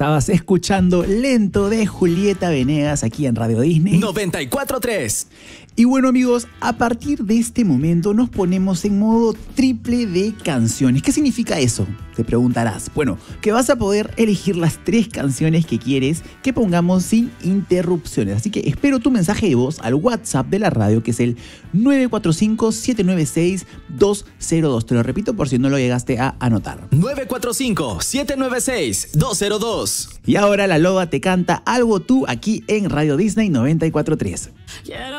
Estabas escuchando Lento de Julieta Venegas aquí en Radio Disney 94.3. Y bueno, amigos, a partir de este momento nos ponemos en modo triple de canciones. ¿Qué significa eso? Te preguntarás. Bueno, que vas a poder elegir las 3 canciones que quieres que pongamos sin interrupciones. Así que espero tu mensaje de voz al WhatsApp de la radio, que es el 945-796-202. Te lo repito por si no lo llegaste a anotar. 945-796-202. Y ahora la loba te canta Algo Tú aquí en Radio Disney 94.3.